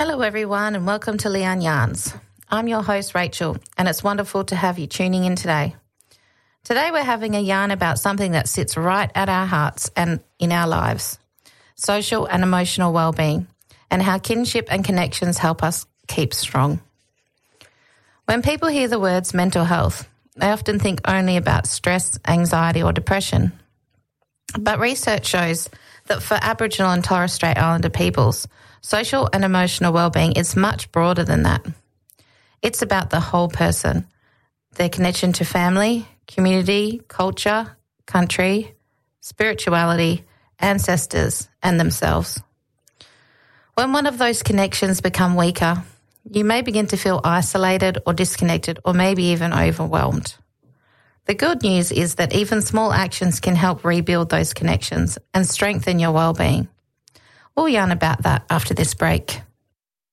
Hello everyone and welcome to Leanne Yarns. I'm your host Rachel and it's wonderful to have you tuning in today. Today we're having a yarn about something that sits right at our hearts and in our lives, social and emotional well-being, and how kinship and connections help us keep strong. When people hear the words mental health, they often think only about stress, anxiety or depression. But research shows that for Aboriginal and Torres Strait Islander peoples, social and emotional well-being is much broader than that. It's about the whole person, their connection to family, community, culture, country, spirituality, ancestors, and themselves. When one of those connections become weaker, you may begin to feel isolated or disconnected or maybe even overwhelmed. The good news is that even small actions can help rebuild those connections and strengthen your well-being. We'll yarn about that after this break.